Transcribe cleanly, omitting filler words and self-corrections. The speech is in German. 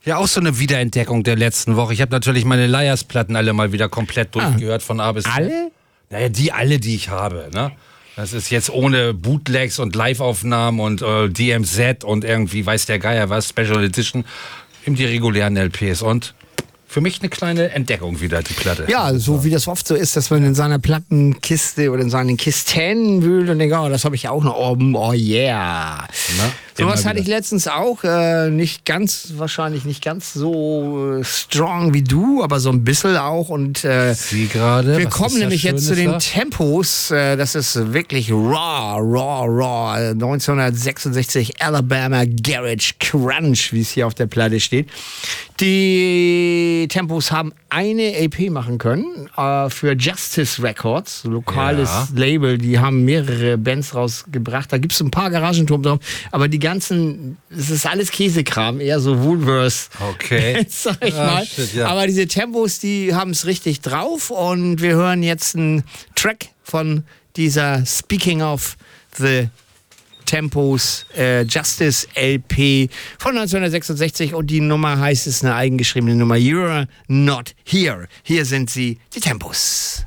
Ja, auch so eine Wiederentdeckung der letzten Woche. Ich habe natürlich meine Liars-Platten alle mal wieder komplett durchgehört von A bis Z. Alle? Naja, die ich habe, ne? Das ist jetzt ohne Bootlegs und Live-Aufnahmen und DMZ und irgendwie weiß der Geier was, Special Edition, eben die regulären LPs und für mich eine kleine Entdeckung wieder, die Platte. Ja, so wie das oft so ist, dass man in seiner Plattenkiste oder in seinen Kisten wühlt und denkt, oh, das habe ich auch noch. Oh yeah. Sowas hatte ich letztens auch. Wahrscheinlich nicht ganz so strong wie du, aber so ein bisschen auch. Und Sie gerade. wir kommen nämlich jetzt zu den Tempos. Das ist wirklich raw. 1966 Alabama Garage Crunch, wie es hier auf der Platte steht. Die Tempos haben eine EP machen können für Justice Records, lokales Label. Die haben mehrere Bands rausgebracht. Da gibt es ein paar Garagenturm drauf, aber die ganzen, es ist alles Käsekram, eher so Woolworths. Okay. Sag ich mal. Shit, ja. Aber diese Tempos, die haben es richtig drauf und wir hören jetzt einen Track von dieser Speaking of the Tempos Justice LP von 1966 und die Nummer heißt, es eine eigengeschriebene Nummer, You're Not Here. Hier sind sie, die Tempos.